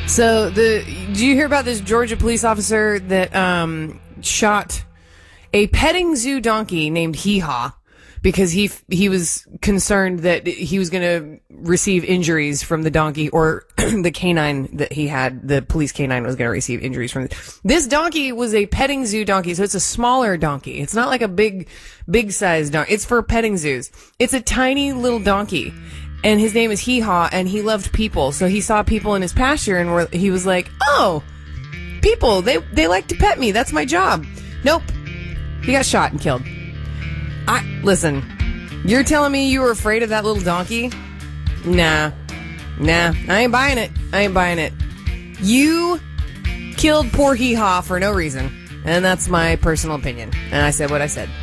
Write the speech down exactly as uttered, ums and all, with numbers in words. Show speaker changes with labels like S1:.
S1: So the do you hear about this Georgia police officer that um, shot a petting zoo donkey named Hee Haw because he he was concerned that he was going to receive injuries from the donkey, or the canine that he had, the police canine was going to receive injuries from it. This donkey was a petting zoo donkey, so it's a smaller donkey. It's not like a big, big size donkey. It's for petting zoos. It's a tiny little donkey. And his name is Hee Haw, and he loved people. So he saw people in his pasture, and were, he was like, oh, people, they, they like to pet me. That's my job. Nope. He got shot and killed. I Listen, you're telling me you were afraid of that little donkey? Nah. Nah. I ain't buying it. I ain't buying it. You killed poor Hee Haw for no reason. And that's my personal opinion. And I said what I said.